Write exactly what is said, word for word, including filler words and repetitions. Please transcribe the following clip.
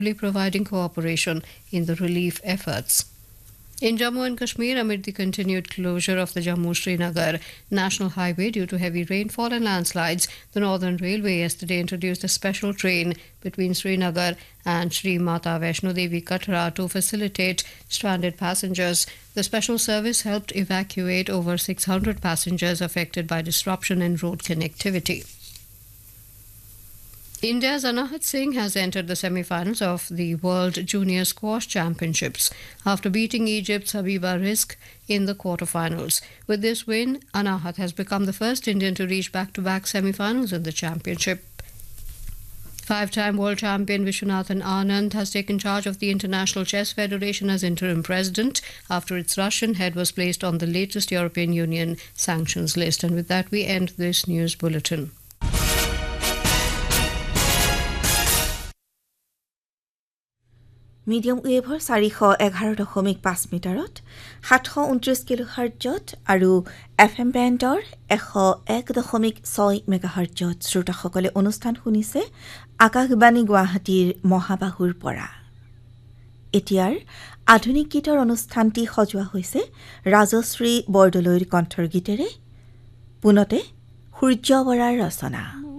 providing cooperation in the relief efforts. In Jammu and Kashmir, amid the continued closure of the Jammu-Srinagar National Highway due to heavy rainfall and landslides, the Northern Railway yesterday introduced a special train between Srinagar and Sri Mata Vaishno Devi Katra to facilitate stranded passengers. The special service helped evacuate over six hundred passengers affected by disruption in road connectivity. India's Anahat Singh has entered the semi-finals of the World Junior Squash Championships after beating Egypt's Habiba Rizk in the quarterfinals. With this win, Anahat has become the first Indian to reach back-to-back semi-finals in the championship. Five-time world champion Vishwanathan Anand has taken charge of the International Chess Federation as interim president after its Russian head was placed on the latest European Union sanctions list. And with that, we end this news bulletin. Medium ৱেভৰ চাৰিশ এঘাৰ দশমিক পাঁচ মিটাৰত সাতশ ঊনত্ৰিশ কিলোহাৰ্টজত আৰু F M বেণ্ডৰ এশ এক দশমিক ছয় মেগাহাৰ্টজত শ্ৰোতাসকলে অনুষ্ঠান শুনিছে আকাশবাণী গুৱাহাটীৰ মহাবাহুৰ পৰা। এতিয়াৰ আধুনিক গীতৰ অনুষ্ঠানটি সজোৱা হৈছে ৰাজশ্ৰী বৰদলৈৰ কণ্ঠৰ গীতেৰে, পুনতে সূৰ্য বৰাৰ ৰচনা।